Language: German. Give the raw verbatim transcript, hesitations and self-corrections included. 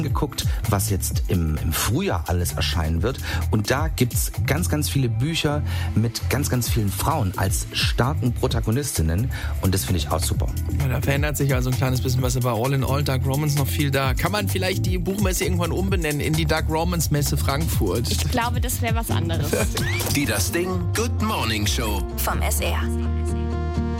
geguckt, was jetzt im, im Frühjahr alles erscheinen wird. Und da gibt's ganz, ganz viele Bücher mit ganz, ganz vielen Frauen als starken Protagonistinnen. Und das finde ich auch super. Ja, da verändert sich also ein kleines bisschen was über All in All, Dark Romance noch viel da. Kann man vielleicht die Buchmesse irgendwann umbenennen in die Dark Romance Messe Frankfurt? Ich glaube, das wäre was anderes. Die Das Ding Good Morning Show vom S R.